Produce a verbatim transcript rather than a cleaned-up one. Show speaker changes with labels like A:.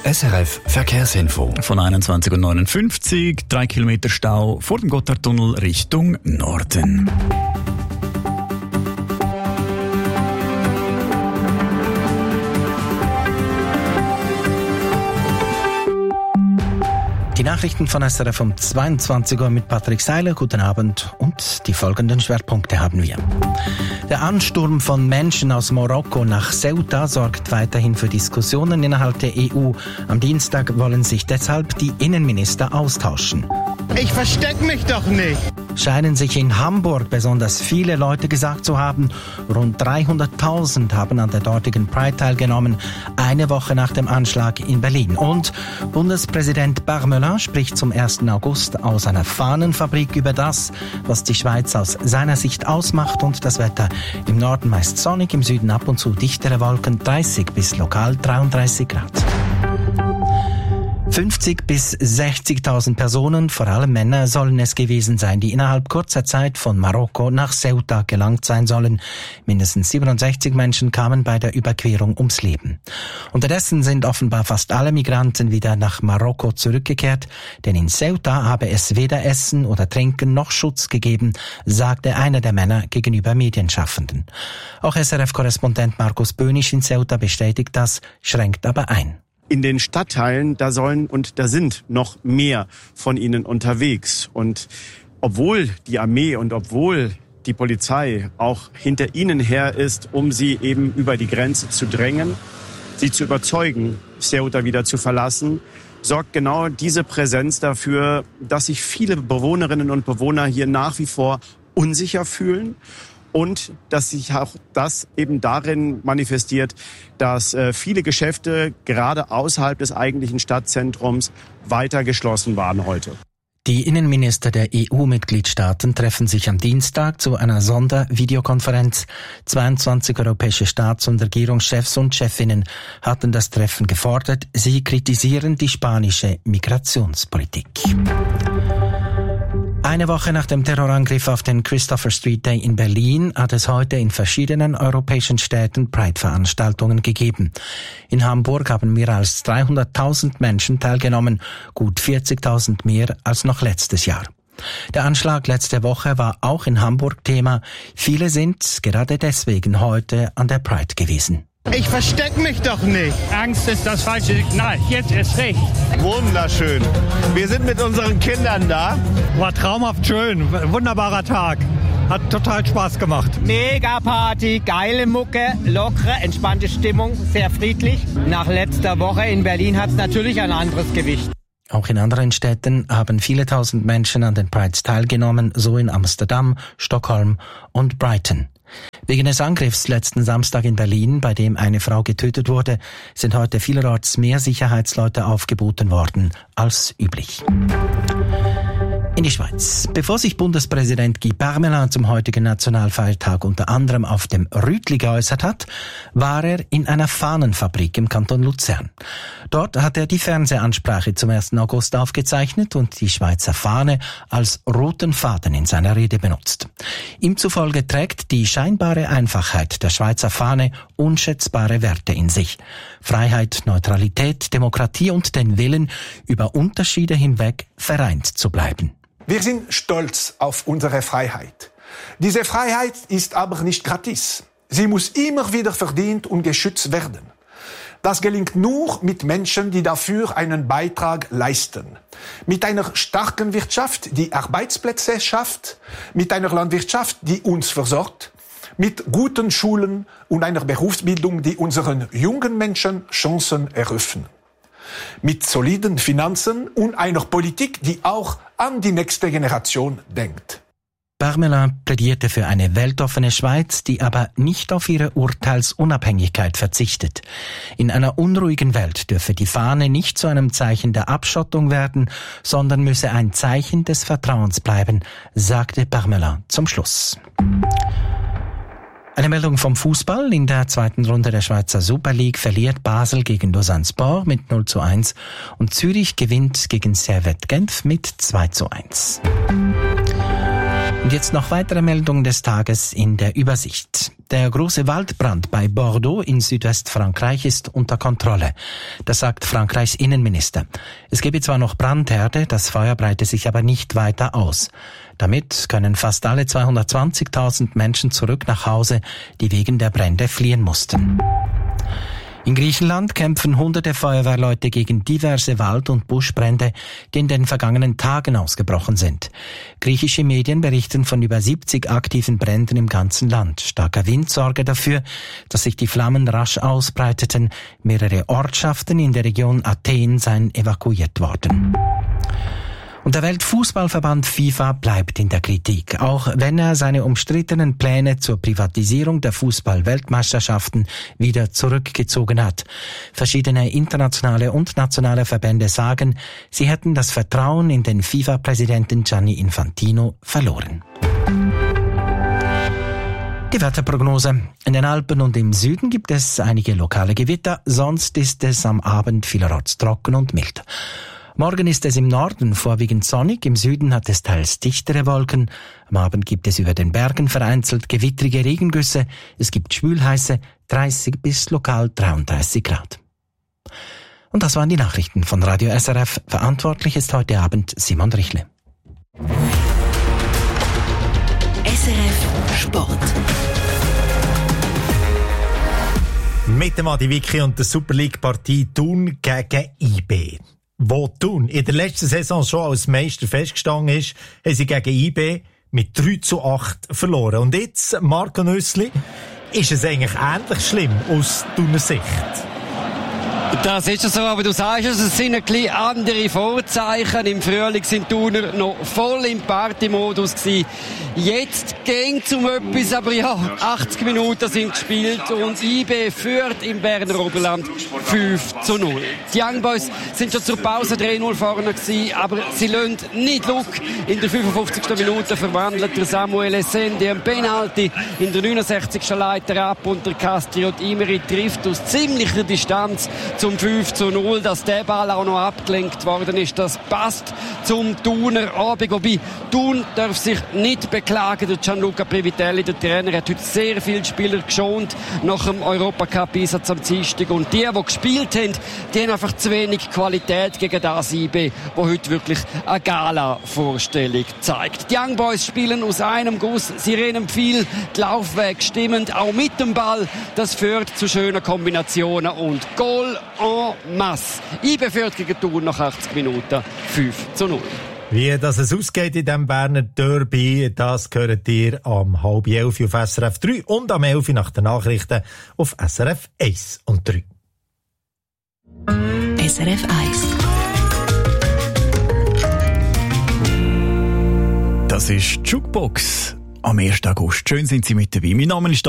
A: S R F Verkehrsinfo.
B: Von einundzwanzig Uhr neunundfünfzig, drei Kilometer Stau vor dem Gotthardtunnel Richtung Norden.
C: Die Nachrichten von S R F um zweiundzwanzig Uhr mit Patrick Seiler. Guten Abend und die folgenden Schwerpunkte haben wir. Der Ansturm von Menschen aus Marokko nach Ceuta sorgt weiterhin für Diskussionen innerhalb der E U. Am Dienstag wollen sich deshalb die Innenminister austauschen.
D: Ich versteck mich doch nicht!
C: Scheinen sich in Hamburg besonders viele Leute gesagt zu haben. Rund dreihunderttausend haben an der dortigen Pride teilgenommen, eine Woche nach dem Anschlag in Berlin. Und Bundespräsident Parmelin spricht zum ersten August aus einer Fahnenfabrik über das, was die Schweiz aus seiner Sicht ausmacht, und das Wetter. Im Norden meist sonnig, im Süden ab und zu dichtere Wolken, dreißig bis lokal dreiunddreißig Grad. fünfzig bis sechzigtausend Personen, vor allem Männer, sollen es gewesen sein, die innerhalb kurzer Zeit von Marokko nach Ceuta gelangt sein sollen. Mindestens siebenundsechzig Menschen kamen bei der Überquerung ums Leben. Unterdessen sind offenbar fast alle Migranten wieder nach Marokko zurückgekehrt, denn in Ceuta habe es weder Essen oder Trinken noch Schutz gegeben, sagte einer der Männer gegenüber Medienschaffenden. Auch S R F-Korrespondent Markus Böhnisch in Ceuta bestätigt das, schränkt aber ein.
E: In den Stadtteilen, da sollen und da sind noch mehr von ihnen unterwegs. Und obwohl die Armee und obwohl die Polizei auch hinter ihnen her ist, um sie eben über die Grenze zu drängen, sie zu überzeugen, Ceuta wieder zu verlassen, sorgt genau diese Präsenz dafür, dass sich viele Bewohnerinnen und Bewohner hier nach wie vor unsicher fühlen. Und dass sich auch das eben darin manifestiert, dass äh, viele Geschäfte gerade außerhalb des eigentlichen Stadtzentrums weiter geschlossen waren heute.
C: Die Innenminister der E U-Mitgliedstaaten treffen sich am Dienstag zu einer Sondervideokonferenz. zweiundzwanzig europäische Staats- und Regierungschefs und Chefinnen hatten das Treffen gefordert. Sie kritisieren die spanische Migrationspolitik. Eine Woche nach dem Terrorangriff auf den Christopher Street Day in Berlin hat es heute in verschiedenen europäischen Städten Pride-Veranstaltungen gegeben. In Hamburg haben mehr als dreihunderttausend Menschen teilgenommen, gut vierzigtausend mehr als noch letztes Jahr. Der Anschlag letzte Woche war auch in Hamburg Thema. Viele sind gerade deswegen heute an der Pride gewesen.
D: Ich versteck mich doch nicht.
F: Angst ist das falsche Signal. Jetzt ist recht.
D: Wunderschön. Wir sind mit unseren Kindern da.
F: War traumhaft schön. Wunderbarer Tag. Hat total Spaß gemacht.
G: Mega Party, geile Mucke, lockere, entspannte Stimmung, sehr friedlich. Nach letzter Woche in Berlin hat es natürlich ein anderes Gewicht.
C: Auch in anderen Städten haben viele tausend Menschen an den Prides teilgenommen, so in Amsterdam, Stockholm und Brighton. Wegen des Angriffs letzten Samstag in Berlin, bei dem eine Frau getötet wurde, sind heute vielerorts mehr Sicherheitsleute aufgeboten worden als üblich. In die Schweiz. Bevor sich Bundespräsident Guy Parmelin zum heutigen Nationalfeiertag unter anderem auf dem Rütli geäußert hat, war er in einer Fahnenfabrik im Kanton Luzern. Dort hat er die Fernsehansprache zum ersten August aufgezeichnet und die Schweizer Fahne als roten Faden in seiner Rede benutzt. Ihm zufolge trägt die scheinbare Einfachheit der Schweizer Fahne unschätzbare Werte in sich. Freiheit, Neutralität, Demokratie und den Willen, über Unterschiede hinweg vereint zu bleiben.
H: Wir sind stolz auf unsere Freiheit. Diese Freiheit ist aber nicht gratis. Sie muss immer wieder verdient und geschützt werden. Das gelingt nur mit Menschen, die dafür einen Beitrag leisten. Mit einer starken Wirtschaft, die Arbeitsplätze schafft, mit einer Landwirtschaft, die uns versorgt, mit guten Schulen und einer Berufsbildung, die unseren jungen Menschen Chancen eröffnen. Mit soliden Finanzen und einer Politik, die auch an die nächste Generation denkt.
C: Parmelin plädierte für eine weltoffene Schweiz, die aber nicht auf ihre Urteilsunabhängigkeit verzichtet. In einer unruhigen Welt dürfe die Fahne nicht zu einem Zeichen der Abschottung werden, sondern müsse ein Zeichen des Vertrauens bleiben, sagte Parmelin zum Schluss. Eine Meldung vom Fußball. In der zweiten Runde der Schweizer Super League verliert Basel gegen Lausanne Sport mit null zu eins und Zürich gewinnt gegen Servette Genf mit zwei zu eins. Und jetzt noch weitere Meldungen des Tages in der Übersicht. Der große Waldbrand bei Bordeaux in Südwestfrankreich ist unter Kontrolle. Das sagt Frankreichs Innenminister. Es gebe zwar noch Brandherde, das Feuer breite sich aber nicht weiter aus. Damit können fast alle zweihundertzwanzigtausend Menschen zurück nach Hause, die wegen der Brände fliehen mussten. In Griechenland kämpfen hunderte Feuerwehrleute gegen diverse Wald- und Buschbrände, die in den vergangenen Tagen ausgebrochen sind. Griechische Medien berichten von über siebzig aktiven Bränden im ganzen Land. Starker Wind sorge dafür, dass sich die Flammen rasch ausbreiteten. Mehrere Ortschaften in der Region Athen seien evakuiert worden. Und der Weltfußballverband FIFA bleibt in der Kritik, auch wenn er seine umstrittenen Pläne zur Privatisierung der Fußball-Weltmeisterschaften wieder zurückgezogen hat. Verschiedene internationale und nationale Verbände sagen, sie hätten das Vertrauen in den FIFA-Präsidenten Gianni Infantino verloren. Die Wetterprognose. In den Alpen und im Süden gibt es einige lokale Gewitter, sonst ist es am Abend vielerorts trocken und mild. Morgen ist es im Norden vorwiegend sonnig, im Süden hat es teils dichtere Wolken. Am Abend gibt es über den Bergen vereinzelt gewittrige Regengüsse. Es gibt schwülheiße dreißig bis lokal dreiunddreißig Grad. Und das waren die Nachrichten von Radio S R F. Verantwortlich ist heute Abend Simon Richle.
I: S R F Sport.
J: Mit dem Adi Vicky und der Super League-Partie Thun gegen I B. Wo Thun in der letzten Saison schon als Meister festgestanden ist, haben sie gegen I B mit drei zu acht verloren. Und jetzt, Marco Nüssli, ist es eigentlich ähnlich schlimm aus Thuner Sicht?
K: Das ist so, aber du sagst es, es sind ein bisschen andere Vorzeichen. Im Frühling sind die Thuner noch voll im Partymodus gewesen. Jetzt ging es um etwas, aber ja, achtzig Minuten sind gespielt und I B führt im Berner Oberland fünf zu null. Die Young Boys sind schon zur Pause drei null vorne gewesen, aber sie lassen nicht Luck. In der fünfundfünfzigsten Minute verwandelt der Samuel Essendi ein Penalty. In der neunundsechzigsten Leiter ab und der Castriot Imeri trifft aus ziemlicher Distanz zum fünf zu null, dass der Ball auch noch abgelenkt worden ist. Das passt zum Thuner Abend. Wobei, Thun darf sich nicht beklagen. Der Gianluca Privitelli, der Trainer, hat heute sehr viele Spieler geschont nach dem Europacup-Einsatz am Dienstag. Und die, die gespielt haben, die haben einfach zu wenig Qualität gegen das I B, wo heute wirklich eine Gala-Vorstellung zeigt. Die Young Boys spielen aus einem Guss. Sie rennen viel, die Laufwege stimmend, auch mit dem Ball. Das führt zu schönen Kombinationen und Goal en masse. I B führt gegen Thun nach achtzig Minuten fünf zu null.
J: Wie das es ausgeht in diesem Berner Derby, das hört ihr am halb elf auf S R F drei und am elf nach den Nachrichten auf S R F eins und drei.
I: S R F eins.
B: Das ist die Jukebox am ersten August. Schön sind Sie mit dabei. Mein Name ist